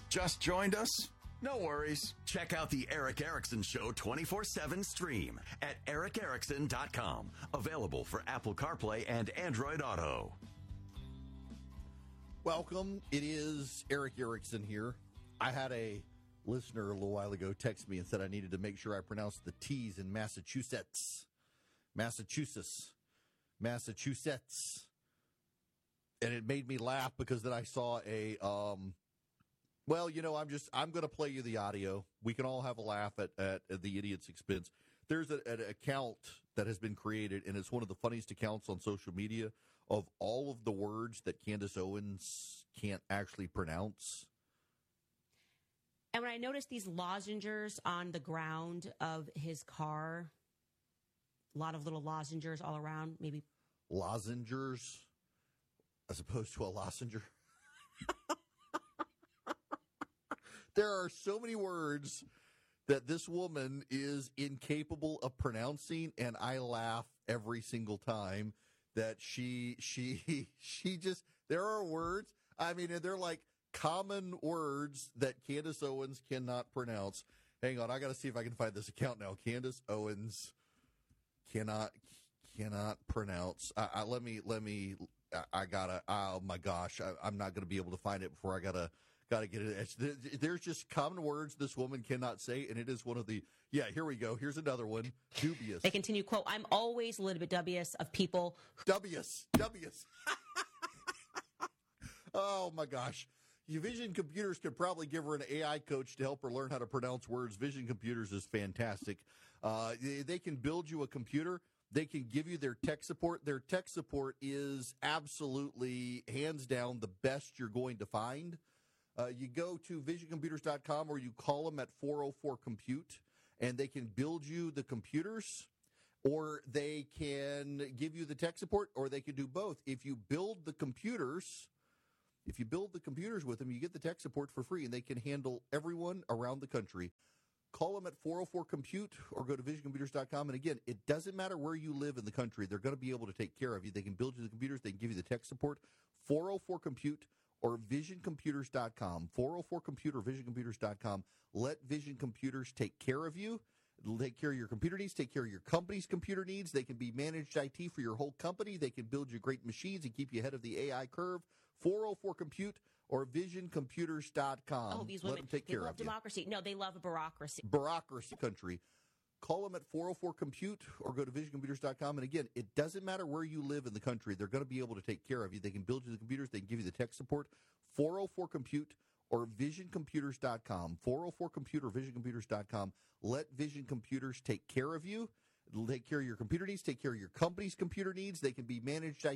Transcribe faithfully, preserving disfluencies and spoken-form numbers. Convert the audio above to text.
Just joined us? No worries. Check out the Eric Erickson Show twenty-four seven stream at eric erickson dot com. Available for Apple CarPlay and Android Auto. Welcome. It is Eric Erickson here. I had a listener a little while ago text me and said I needed to make sure I pronounced the T's in Massachusetts. Massachusetts. Massachusetts. And it made me laugh because then I saw a... Um, Well, you know, I'm just, I'm going to play you the audio. We can all have a laugh at, at, at the idiot's expense. There's a, an account that has been created, and it's one of the funniest accounts on social media of all of the words that Candace Owens can't actually pronounce. And when I noticed these lozenges on the ground of his car, a lot of little lozenges all around, maybe. Lozenges as opposed to a lozenger. There are so many words that this woman is incapable of pronouncing, and I laugh every single time that she she she just there are words. I mean, they're like common words that Candace Owens cannot pronounce. Hang on, I got to see if I can find this account now. Candace Owens cannot cannot pronounce. I, I, let me let me. I, I gotta. Oh my gosh, I, I'm not going to be able to find it before I gotta. Got to get it. It's, there's just common words this woman cannot say, and it is one of the, yeah, here we go. Here's another one. Dubious. They continue, quote, I'm always a little bit dubious of people. Dubious. Dubious. Oh, my gosh. Vision Computers could probably give her an A I coach to help her learn how to pronounce words. Vision Computers is fantastic. Uh, they, they can build you a computer. They can give you their tech support. Their tech support is absolutely, hands down, the best you're going to find. Uh, you go to vision computers dot com or you call them at four oh four compute, and they can build you the computers, or they can give you the tech support, or they can do both. If you build the computers, if you build the computers with them, you get the tech support for free, and they can handle everyone around the country. Call them at four oh four compute or go to vision computers dot com. And again, it doesn't matter where you live in the country. They're going to be able to take care of you. They can build you the computers. They can give you the tech support. four oh four compute or vision computers dot com. four oh four compute or vision computers dot com. Let Vision Computers take care of you. Take care of your computer needs. Take care of your company's computer needs. They can be managed I T for your whole company. They can build you great machines and keep you ahead of the A I curve. four oh four compute or vision computers dot com. Oh, these women, Let them take they care love of you. democracy. No, they love a bureaucracy. Bureaucracy country. Call them at four oh four compute or go to vision computers dot com. And again, it doesn't matter where you live in the country. They're going to be able to take care of you. They can build you the computers. They can give you the tech support. four oh four compute or vision computers dot com. four oh four compute or vision computers dot com. Let Vision Computers take care of you. Take care of your computer needs. Take care of your company's computer needs. They can be managed I